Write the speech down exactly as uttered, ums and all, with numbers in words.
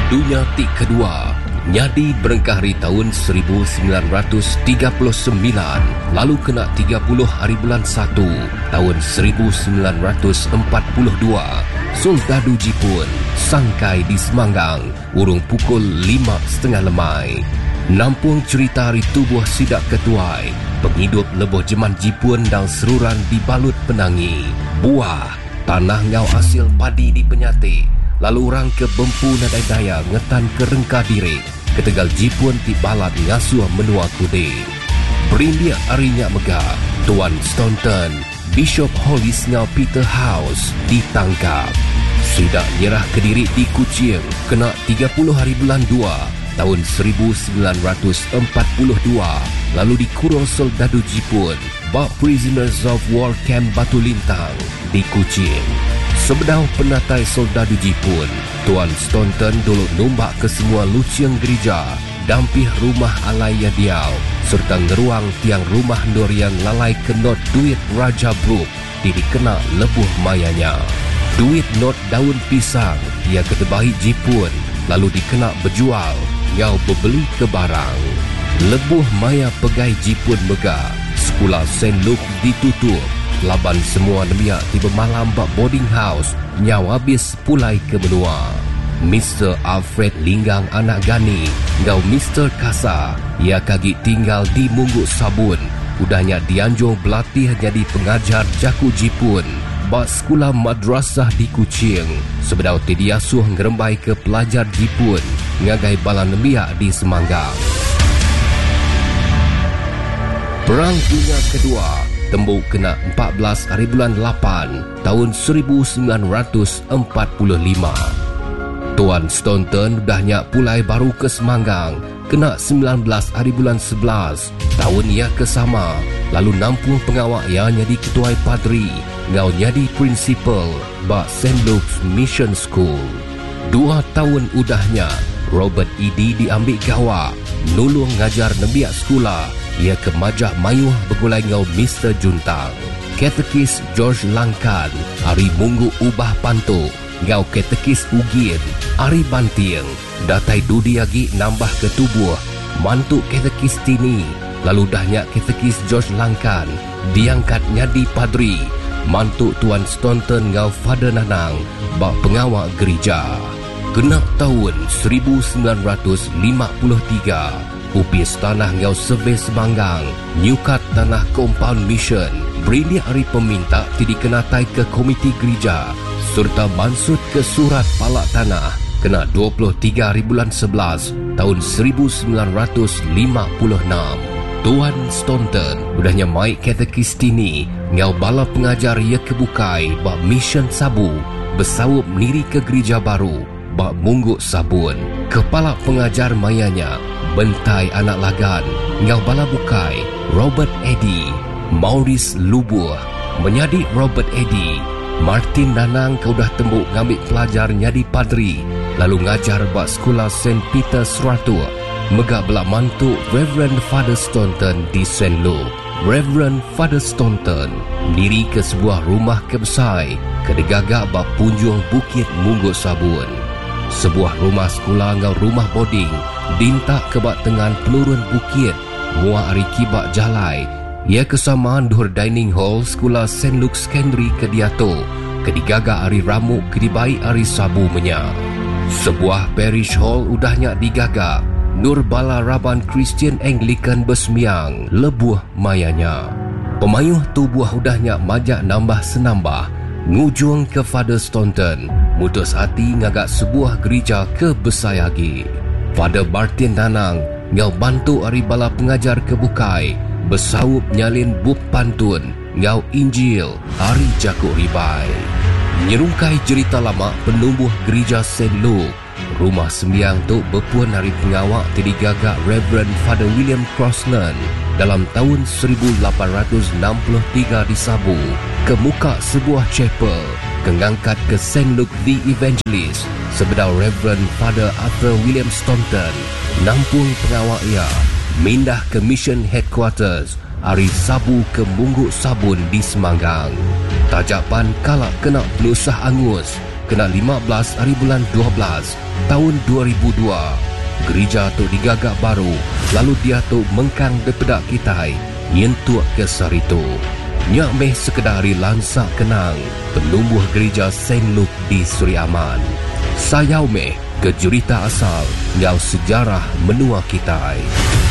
Dunia Tik Kedua nyadi berengkah hari tahun seribu sembilan ratus tiga puluh sembilan, lalu kena tiga puluh hari bulan satu tahun seribu sembilan ratus empat puluh dua. Soldadu Jipun sangkai di Semanggang urung pukul lima setengah lemai. Nampung cerita hari tubuh sidak ketuai, penghidup leboh jeman Jipun dan seruran dibalut penangi. Buah tanah ngau hasil padi di Penyati, lalu orang ke Bempu nadai daya ngetan ke Rengka Diri, ketegal Jipun ti balat ngasuh menua kude. Berindia arinya megah, Tuan Staunton, Bishop Hollis ngau Peter House ditangkap. Sidak nyerah ke diri di Kuching, kena tiga puluh hari bulan dua tahun seribu sembilan ratus empat puluh dua, lalu dikurung soldadu Jipun bak Prisoners of War Camp Batu Lintang di Kuching. Sebedau penatai soldadu Jipun, Tuan Staunton dulu nombak ke semua luciang gereja, dampih rumah alai Yadiau, serta ngeruang tiang rumah Dorian lalai kenot duit Raja Brook di dikena lebuh mayanya. Duit not daun pisang ia ketebahi Jipun, lalu dikena berjual, ngau berbeli ke barang. Lebuh maya pegai Jipun megah, sekolah Saint Luke ditutup, laban semua nemiak tiba malam bak boarding house, nyau habis pulai ke benua. Mister Alfred Linggang anak Gani, ngau Mister Kasa, ia kaki tinggal di Mungguk Sabun, udahnya dianjur berlatih jadi pengajar jaku Jipun bak sekolah madrasah di Kuching. Sebedau tidi asuh ngerembai ke pelajar Jipun ngagai bala nemiak di Semanggang. Perang Dunia Kedua tembuk kena empat belas hari bulan lapan tahun seribu sembilan ratus empat puluh lima. Tuan Staunton dahnya pulai baru ke Semanggang, kena sembilan belas hari bulan sebelas tahun ia kesama, lalu nampung pengawak ia jadi ketuai padri, ngau jadi prinsipal bak Saint Luke's Mission School. Dua tahun udahnya Robert Edi diambil gawa, nulung ngajar nembiak sekolah. Ia ke Majak Mayuh bergulai ngau Mister Juntang. Katekis George Langkan, Ari Munggu Ubah Pantuk, ngau katekis Ugin, Ari Banting, datai Dudi Agi nambah ke tubuh, mantuk katekis Tini, lalu dahnya katekis George Langkan, diangkat nyadi padri, mantuk Tuan Staunton ngau Father Nanang, bak pengawal gereja. Genap tahun seribu sembilan ratus lima puluh tiga, upis tanah ngau Survey Semanggang, nyukat tanah Compound Mission, berindia hari peminta tidi kenatai ke komiti gereja, serta mansut ke surat palak tanah, kena dua puluh tiga hari bulan sebelas tahun seribu sembilan ratus lima puluh enam. Tuan Staunton udahnya mai katekis Tini, ngau bala pengajar ia kebukai bak Mission Sabu, bersawup niri ke gereja baru bak Mungguk Sabun. Kepala pengajar mayanya Bentai anak lagan, ngau bala bukai Robert Eddy, Maurice Lubuh menjadi Robert Eddy. Martin Nanang kau dah tembuk ngambil pelajar nyadi padri, lalu ngajar bak sekolah Saint Peter Seratu. Megak belak mantuk Reverend Father Staunton di Saint Luke. Reverend Father Staunton diri ke sebuah rumah kebesai kedegagak bak punjung Bukit Mungguk Sabun. Sebuah rumah sekolah ngau rumah boarding dintak ke bak tengan penurun bukit, muak ari kibak jalai. Ia kesamaan dur dining hall sekolah Saint Luke Secondary ke Diato, kedigagak ari ramuk kedibai ari Sabu menya. Sebuah parish hall udahnya digagak, Nur Bala Raban Christian Anglican Besmiang lebuh mayanya. Pemayuh tubuh udahnya majak nambah senambah, ngujung ke Father Staunton, mutus hati ngagak sebuah gereja ke Besayagi. Father Martin Nanang ngau bantu ari bala pengajar kebukai, bersawup nyalin buk pantun, ngau Injil ari Jakuk Ribai. Nyerungkai cerita lama penumbuh gereja Saint Luke, rumah sembiang tu berpuan hari pengawak tadi gagak Reverend Father William Crossland dalam tahun seribu lapan ratus enam puluh tiga di Sabu, ke muka sebuah chapel, kengangkat ke Saint Luke the Evangelist, sebedau Reverend Father Arthur William Staunton, nampung pengawak ia, mindah ke Mission Headquarters, hari Sabu ke Mungguk Sabun di Semanggang. Tajapan kalak kena pelusah angus, kena lima belas hari bulan dua belas tahun dua ribu dua. Gereja tu digagak baru, lalu dia tu mengkang daripada kitai, nyentuak ke saritu. Nyak meh sekedar hari lansak kenang, penumbuh gereja Saint Luke di Suri Aman. Sayau meh ke jurita asal, nyau sejarah menua kitai.